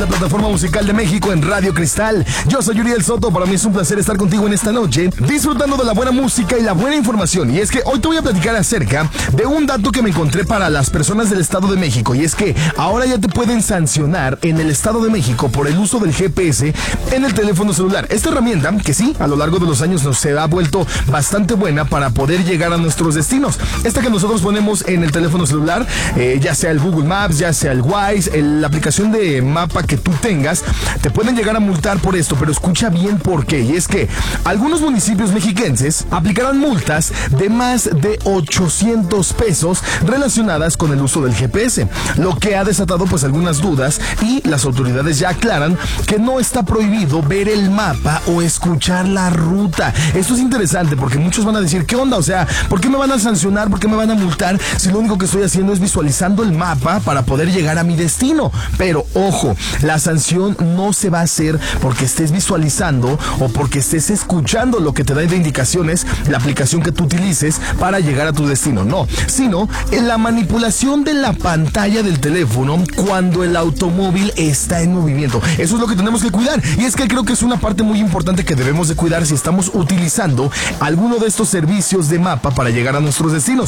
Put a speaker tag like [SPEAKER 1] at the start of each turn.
[SPEAKER 1] la plataforma musical de México en Radio Cristal. Yo soy Uriel Soto, para mí es un placer estar contigo en esta noche, disfrutando de la buena música y la buena información. Y es que hoy te voy a platicar acerca de un dato que me encontré para las personas del Estado de México. Y es que ahora ya te pueden sancionar en el Estado de México por el uso del GPS en el teléfono celular. Esta herramienta, que sí, a lo largo de los años nos se ha vuelto bastante buena para poder llegar a nuestros destinos. Esta que nosotros ponemos en el teléfono celular, ya sea el Google Maps, ya sea el Waze, la aplicación de mapa que tú tengas, te pueden llegar a multar por esto, pero escucha bien por qué. Y es que algunos municipios mexiquenses aplicarán multas de más de 800 pesos relacionadas con el uso del GPS, lo que ha desatado pues algunas dudas, y las autoridades ya aclaran que no está prohibido ver el mapa o escuchar la ruta. Esto es interesante porque muchos van a decir, ¿qué onda? O sea, ¿por qué me van a sancionar? ¿Por qué me van a multar si lo único que estoy haciendo es visualizando el mapa para poder llegar a mi destino? Pero ojo, la sanción no se va a hacer porque estés visualizando o porque estés escuchando lo que te da de indicaciones la aplicación que tú utilices para llegar a tu destino, no, sino en la manipulación de la pantalla del teléfono cuando el automóvil está en movimiento. Eso es lo que tenemos que cuidar, y es que creo que es una parte muy importante que debemos de cuidar si estamos utilizando alguno de estos servicios de mapa para llegar a nuestros destinos.